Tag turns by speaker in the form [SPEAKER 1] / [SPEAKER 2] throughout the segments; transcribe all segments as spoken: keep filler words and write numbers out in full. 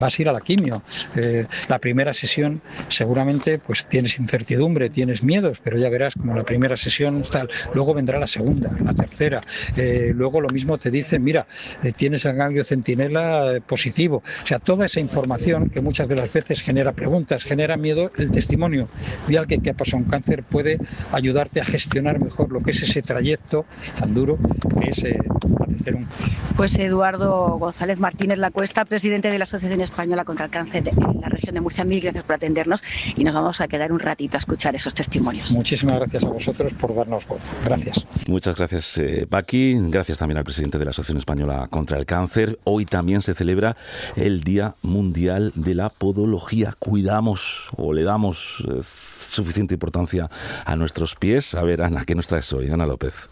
[SPEAKER 1] vas a ir a la quimio. Eh, la primera sesión seguramente pues tienes incertidumbre, tienes miedos, pero ya verás como la primera sesión tal. Luego vendrá la segunda, la tercera. Eh, luego lo mismo te dicen, mira, eh, tienes el ganglio centinela eh, positivo. O sea, toda esa información que muchas de las veces genera preguntas, genera miedo, el testimonio de alguien que ha pasado un cáncer puede ayudarte a gestionar mejor lo que es ese trayecto tan duro que es eh, padecer un cáncer.
[SPEAKER 2] Pues Eduardo González Martínez Lacuesta, presidente de la Asociación Española contra el Cáncer en la región de Murcia, mil gracias por atendernos y nos vamos a quedar un ratito a escuchar esos testimonios.
[SPEAKER 1] Muchísimas gracias a vosotros por darnos voz. Gracias.
[SPEAKER 3] Muchas gracias, eh, Paqui. Gracias también al presidente de la Asociación Española contra el Cáncer. Hoy también se celebra el Día Mundial de la Podología. Cuidamos o le damos eh, suficiente importancia a nuestros pies. A ver, Ana, ¿qué nos traes hoy? Ana López.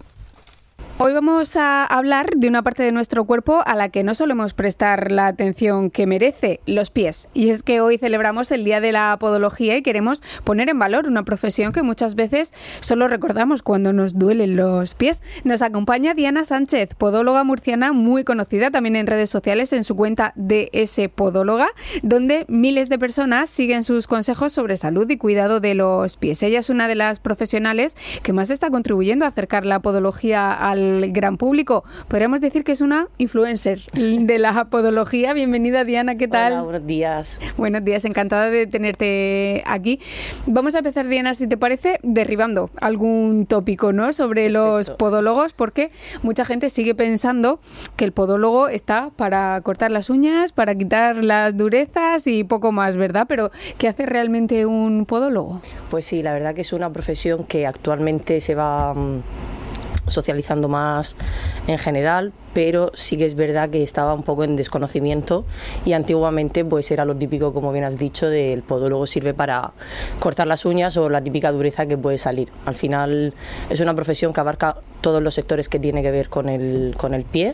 [SPEAKER 4] Hoy vamos a hablar de una parte de nuestro cuerpo a la que no solemos prestar la atención que merece, los pies. Y es que hoy celebramos el Día de la Podología y queremos poner en valor una profesión que muchas veces solo recordamos cuando nos duelen los pies. Nos acompaña Diana Sánchez, podóloga murciana muy conocida también en redes sociales en su cuenta D S Podóloga, donde miles de personas siguen sus consejos sobre salud y cuidado de los pies. Ella es una de las profesionales que más está contribuyendo a acercar la podología al gran público. Podríamos decir que es una influencer de la podología. Bienvenida, Diana, ¿qué tal?
[SPEAKER 5] Hola, buenos días.
[SPEAKER 4] Buenos días, encantada de tenerte aquí. Vamos a empezar, Diana, si te parece, derribando algún tópico, ¿no?, sobre Perfecto. Los podólogos, porque mucha gente sigue pensando que el podólogo está para cortar las uñas, para quitar las durezas y poco más, ¿verdad? Pero, ¿qué hace realmente un podólogo?
[SPEAKER 5] Pues sí, la verdad que es una profesión que actualmente se va socializando más en general, pero sí que es verdad que estaba un poco en desconocimiento y antiguamente pues era lo típico, como bien has dicho, del podólogo sirve para cortar las uñas o la típica dureza que puede salir. Al final es una profesión que abarca todos los sectores que tiene que ver con el, con el pie,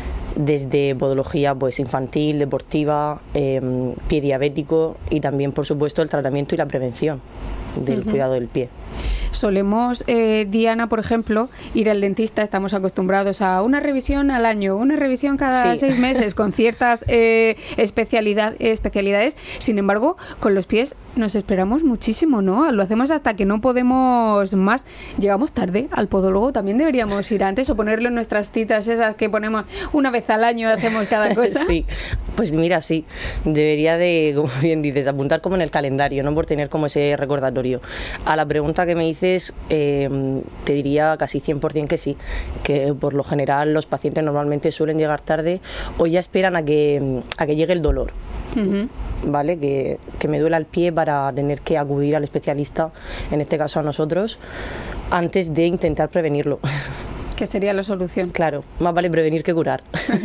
[SPEAKER 5] desde podología pues infantil, deportiva, eh, pie diabético y también, por supuesto, el tratamiento y la prevención del uh-huh. cuidado del pie.
[SPEAKER 4] Solemos, eh, Diana, por ejemplo, ir al dentista, estamos acostumbrados a una revisión al año, una revisión cada sí. seis meses con ciertas eh, especialidad, especialidades. Sin embargo, con los pies nos esperamos muchísimo, ¿no? Lo hacemos hasta que no podemos más. Llegamos tarde al podólogo, también deberíamos ir antes o ponerle en nuestras citas esas que ponemos una vez al año, hacemos cada cosa.
[SPEAKER 5] Sí, pues mira, sí, debería de, como bien dices, apuntar como en el calendario, no por tener como ese recordatorio. A la pregunta que me dices, eh, te diría casi cien por ciento que sí, que por lo general los pacientes normalmente suelen llegar tarde o ya esperan a que, a que llegue el dolor. Uh-huh. ¿Vale? Que, que me duela el pie para tener que acudir al especialista, en este caso a nosotros, antes de intentar prevenirlo.
[SPEAKER 4] ¿Qué sería la solución?
[SPEAKER 5] Claro, más vale prevenir que curar.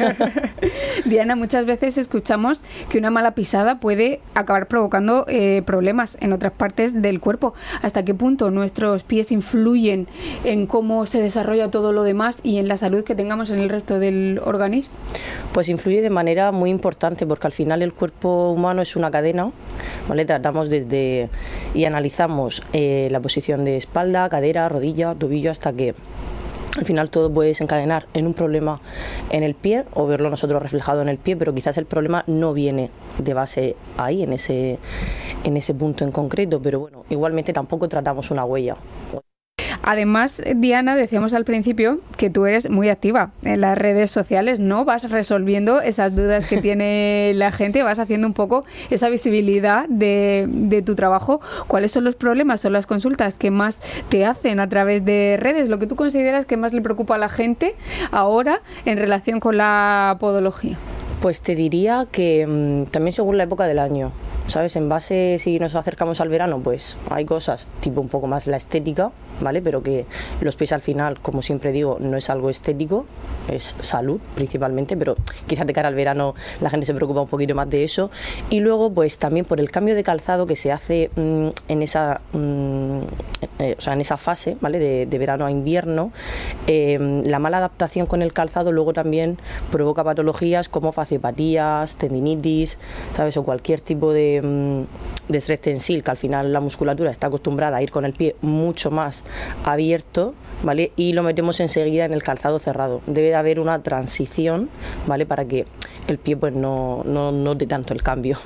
[SPEAKER 4] Diana, muchas veces escuchamos que una mala pisada puede acabar provocando eh, problemas en otras partes del cuerpo. ¿Hasta qué punto nuestros pies influyen en cómo se desarrolla todo lo demás y en la salud que tengamos en el resto del organismo?
[SPEAKER 5] Pues influye de manera muy importante, porque al final el cuerpo humano es una cadena, ¿vale? Tratamos desde y analizamos eh, la posición de espalda, cadera, rodilla, tobillo, hasta que al final todo puede desencadenar en un problema en el pie o verlo nosotros reflejado en el pie, pero quizás el problema no viene de base ahí, en ese, en ese punto en concreto, pero bueno, igualmente tampoco tratamos una huella.
[SPEAKER 4] Además, Diana, decíamos al principio que tú eres muy activa en las redes sociales, ¿no? Vas resolviendo esas dudas que tiene la gente, vas haciendo un poco esa visibilidad de, de tu trabajo. ¿Cuáles son los problemas o las consultas que más te hacen a través de redes? Lo que tú consideras que más le preocupa a la gente ahora en relación con la podología.
[SPEAKER 5] Pues te diría que mmm, también según la época del año, ¿sabes? En base, si nos acercamos al verano, pues hay cosas tipo un poco más la estética, ¿vale? Pero que los pies al final, como siempre digo, no es algo estético, es salud principalmente, pero quizás de cara al verano la gente se preocupa un poquito más de eso. Y luego, pues también por el cambio de calzado que se hace mmm, en esa mmm, eh, o sea, en esa fase, ¿vale? De, de verano a invierno, eh, la mala adaptación con el calzado luego también provoca patologías como fasciopatías, tendinitis, ¿sabes? O cualquier tipo de, mmm, de estrés tensil, que al final la musculatura está acostumbrada a ir con el pie mucho más abierto, ¿vale? Y lo metemos enseguida en el calzado cerrado. Debe de haber una transición, ¿vale? Para que el pie pues no, no note tanto el cambio.